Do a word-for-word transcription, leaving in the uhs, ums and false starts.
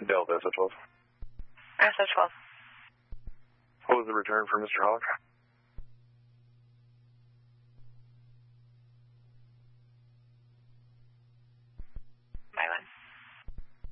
Delta S O twelve. S O twelve. What was the return for Mister Hawk?